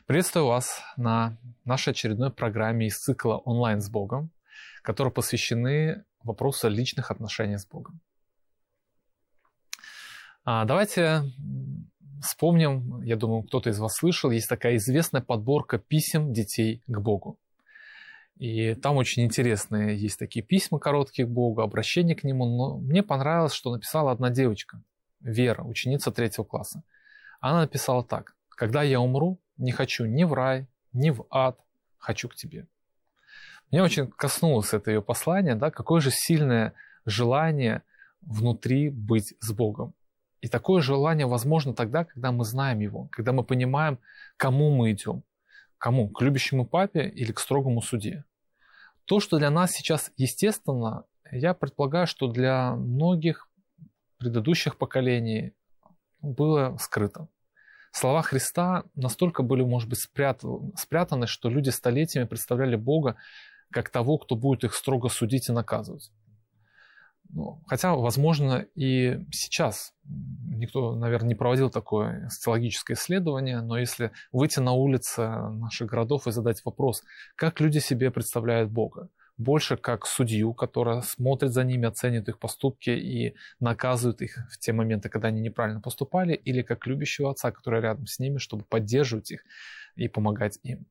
Приветствую вас на нашей очередной программе из цикла «Онлайн с Богом», которые посвящены вопросу личных отношений с Богом. Давайте вспомним, я думаю, кто-то из вас слышал, есть такая известная подборка писем детей к Богу. И там очень интересные есть такие письма короткие к Богу, обращения к Нему. Но мне понравилось, что написала одна девочка, Вера, ученица 3 класса. Она написала так: «Когда я умру, не хочу ни в рай, ни в ад, хочу к тебе». Мне очень коснулось это ее послание, да, какое же сильное желание внутри быть с Богом. И такое желание возможно тогда, когда мы знаем Его, когда мы понимаем, к кому мы идем. Кому? К любящему папе или к строгому судье? То, что для нас сейчас естественно, я предполагаю, что для многих предыдущих поколений было скрыто. Слова Христа настолько были, может быть, спрятаны, что люди столетиями представляли Бога как того, кто будет их строго судить и наказывать. Хотя, возможно, и сейчас никто, наверное, не проводил такое социологическое исследование, но если выйти на улицы наших городов и задать вопрос, как люди себе представляют Бога, больше как судью, который смотрит за ними, оценит их поступки и наказывает их в те моменты, когда они неправильно поступали, или как любящего отца, который рядом с ними, чтобы поддерживать их и помогать им.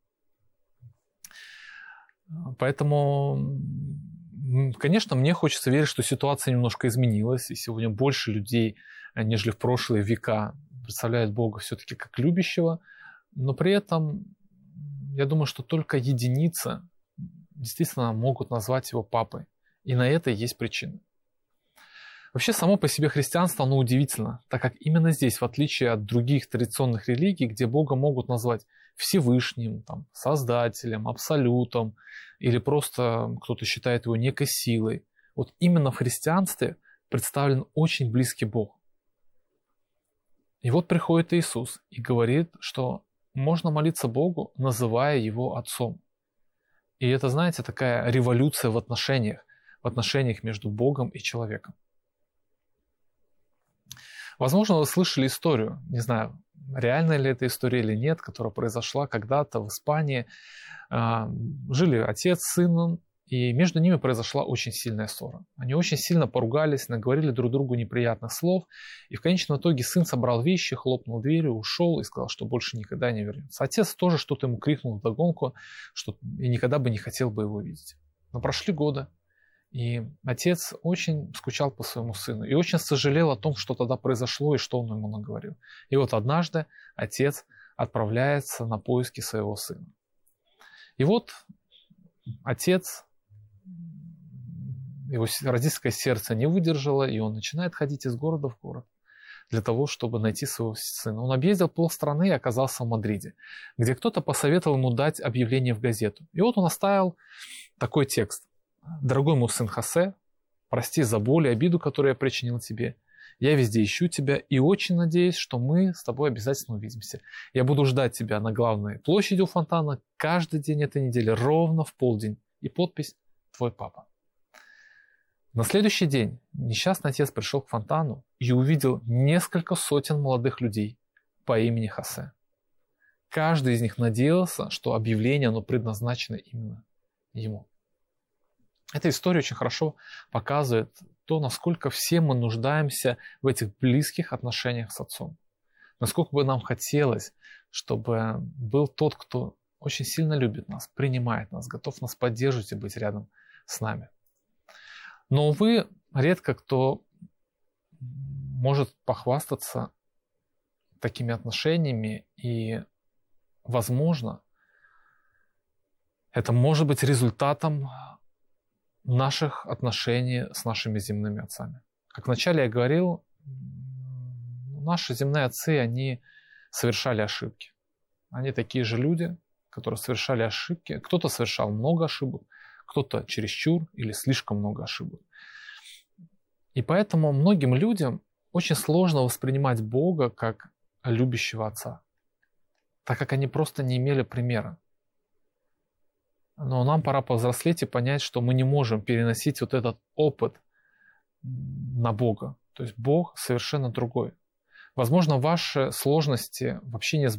Поэтому, конечно, мне хочется верить, что ситуация немножко изменилась, и сегодня больше людей, нежели в прошлые века, представляют Бога все-таки как любящего, но при этом я думаю, что только единицы действительно могут назвать его папой, и на это есть причины. Вообще, само по себе христианство, оно удивительно, так как именно здесь, в отличие от других традиционных религий, где Бога могут назвать Всевышним, Создателем, Абсолютом, или просто кто-то считает его некой силой, вот именно в христианстве представлен очень близкий Бог. И вот приходит Иисус и говорит, что можно молиться Богу, называя Его Отцом. И это, знаете, такая революция в отношениях между Богом и человеком. Возможно, вы слышали историю, не знаю, реальная ли эта история или нет, которая произошла когда-то в Испании. Жили отец с сыном, и между ними произошла очень сильная ссора. Они очень сильно поругались, наговорили друг другу неприятных слов, и в конечном итоге сын собрал вещи, хлопнул дверью, ушел и сказал, что больше никогда не вернется. Отец тоже что-то ему крикнул вдогонку, что и никогда бы не хотел бы его видеть. Но прошли годы, и отец очень скучал по своему сыну и очень сожалел о том, что тогда произошло и что он ему наговорил. И вот однажды отец отправляется на поиски своего сына. И вот отец, его родительское сердце не выдержало, и он начинает ходить из города в город для того, чтобы найти своего сына. Он объездил полстраны и оказался в Мадриде, где кто-то посоветовал ему дать объявление в газету. И вот он оставил такой текст: «Дорогой мой сын Хосе, прости за боль и обиду, которую я причинил тебе. Я везде ищу тебя и очень надеюсь, что мы с тобой обязательно увидимся. Я буду ждать тебя на главной площади у фонтана каждый день этой недели, ровно в полдень. И подпись: твой папа». На следующий день несчастный отец пришел к фонтану и увидел несколько сотен молодых людей по имени Хосе. Каждый из них надеялся, что объявление оно предназначено именно ему. Эта история очень хорошо показывает то, насколько все мы нуждаемся в этих близких отношениях с Отцом. Насколько бы нам хотелось, чтобы был тот, кто очень сильно любит нас, принимает нас, готов нас поддерживать и быть рядом с нами. Но, увы, редко кто может похвастаться такими отношениями, и, возможно, это может быть результатом наших отношений с нашими земными отцами. Как вначале я говорил, наши земные отцы, они совершали ошибки. Они такие же люди, которые совершали ошибки. Кто-то совершал много ошибок, кто-то чересчур или слишком много ошибок. И поэтому многим людям очень сложно воспринимать Бога как любящего отца, так как они просто не имели примера. Но нам пора повзрослеть и понять, что мы не можем переносить вот этот опыт на Бога. То есть Бог совершенно другой. Возможно, ваши сложности в общении с